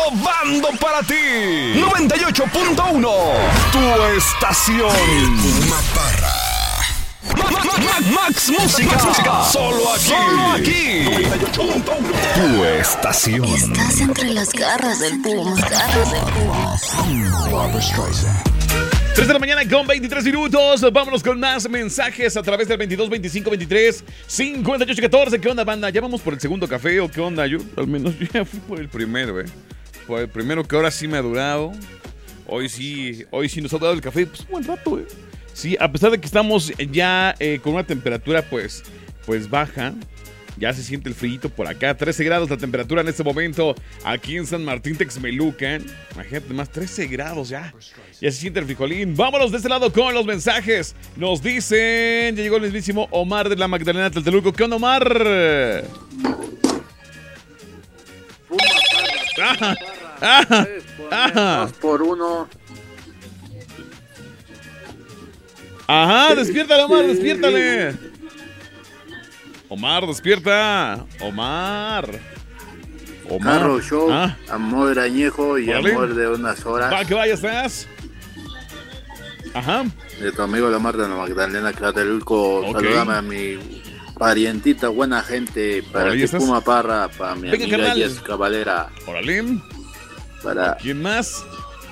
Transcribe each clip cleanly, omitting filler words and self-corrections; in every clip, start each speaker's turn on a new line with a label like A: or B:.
A: innovando para ti. 98.1, tu estación.
B: Puma Parra.
A: Max Música. Solo aquí. 98.1, tu estación.
C: Estás entre las garras del Puma.
D: 3 de la mañana con 23 minutos. Vámonos con más mensajes a través del 22 25 23 58 14. ¿Qué onda, banda? ¿Ya vamos por el segundo café o qué onda? Yo, al menos, yo ya fui por el primero, Por el primero que ahora sí me ha durado. Hoy sí nos ha dado el café. Pues un buen rato, Sí, a pesar de que estamos ya con una temperatura pues baja. Ya se siente el frío por acá. 13 grados la temperatura en este momento aquí en San Martín, Texmelucan. Imagínate más, 13 grados ya. Ya se siente el frijolín. Vámonos de este lado con los mensajes. Nos dicen, ya llegó el mismísimo Omar de la Magdalena Tlatelolco. ¿Qué onda, Omar?
E: Dos por uno.
D: Ajá, despiértale, Omar, despiértale. Omar, despierta. Omar.
E: Carro Show, amor añejo y
D: Vale.
E: amor de unas horas.
D: Va, que vaya, estás. Ajá.
E: De tu amigo Omar de la Magdalena Tlatelolco.
D: Ok.
E: Saludame a mi parientita, buena gente. Para
D: Órale,
E: que
D: ¿estás?
E: Puma Parra, para mi
D: Venga,
E: amiga
D: carnal.
E: Jessica Valera.
D: Órale.
E: Para
D: ¿Quién más?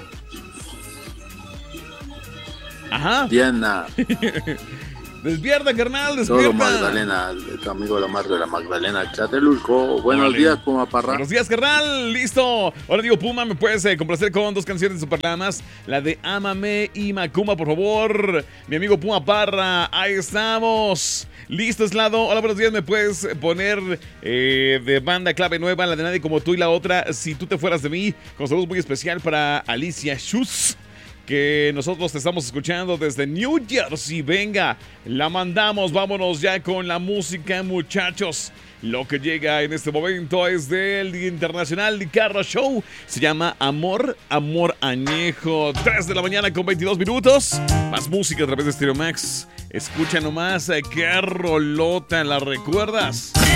D: Ajá.
E: Diana.
D: Despierta, carnal,
E: Todo
D: despierta.
E: Magdalena, de tu amigo Omar de la Magdalena Tlatelolco. Buenos
D: Órale.
E: días, Puma Parra.
D: Buenos días, carnal. Listo. Ahora digo, Puma, ¿me puedes complacer con dos canciones super lamas? La de Ámame y Macumba, por favor. Mi amigo Puma Parra, ahí estamos. Listo, Eslado. Hola, buenos días. ¿Me puedes poner de banda clave nueva, la de Nadie Como Tú y la otra, Si Tú Te Fueras de Mí? Con saludos muy especial para Alicia Schutz, que nosotros te estamos escuchando desde New Jersey. Venga, la mandamos. Vámonos ya con la música, muchachos. Lo que llega en este momento es del Día Internacional de Carro Show. Se llama Amor Añejo. 3 de la mañana con 22 minutos. Más música a través de Stereo Max. Escucha nomás, qué rolota, ¿la recuerdas?